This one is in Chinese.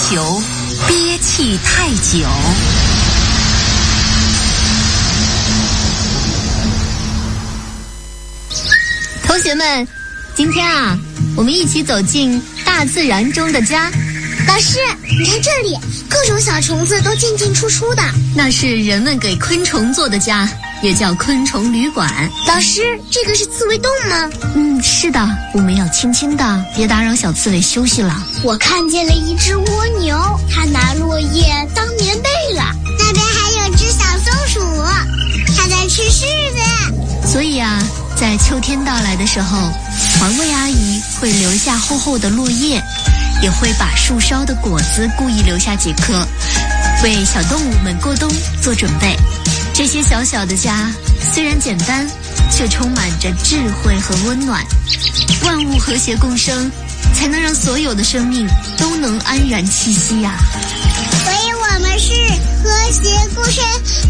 求，憋气太久。同学们，今天啊，我们一起走进大自然中的家。 老师，你看这里，各种小虫子都进进出出的。 那是人们给昆虫做的家，也叫昆虫旅馆。 老师，这个是刺猬洞吗？ 是的，我们要轻轻的，别打扰小刺猬休息了。 我看见了一只蜗牛，它拿落叶当棉被了。那边还有只小松鼠，它在吃柿子。 所以啊，在秋天到来的时候，环卫阿姨会留下厚厚的落叶，也会把树梢的果子故意留下几颗，为小动物们过冬做准备。这些小小的家虽然简单，却充满着智慧和温暖。万物和谐共生，才能让所有的生命都能安然栖息呀。 所以我们是和谐共生